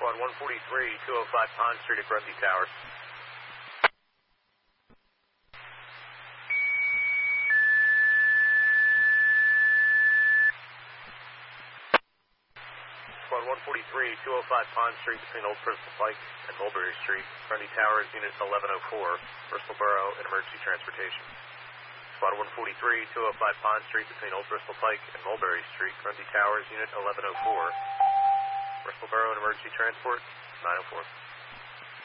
Squad 143, 205 Pond Street at Grundy Towers. Squad 143, 205 Pond Street between Old Bristol Pike and Mulberry Street. Grundy Towers, Unit 1104, Bristol Borough and Emergency Transportation. Squad 143, 205 Pond Street between Old Bristol Pike and Mulberry Street. Grundy Towers, Unit 1104, Bristol Borough and Emergency Transport, 904.